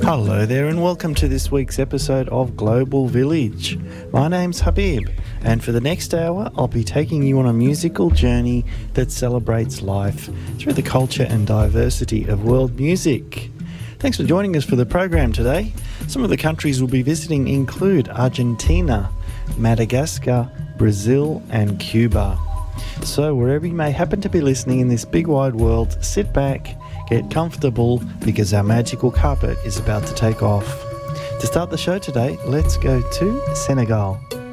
Hello there and welcome to this week's episode of Global Village. My name's Habib and for the next hour I'll be taking you on a musical journey that celebrates life through the culture and diversity of world music. Thanks for joining us for the program today. Some of the countries we'll be visiting include Argentina, Madagascar, Brazil and Cuba. So wherever you may happen to be listening in this big wide world, sit back, get comfortable because our magical carpet is about to take off. To start the show today, let's go to Senegal.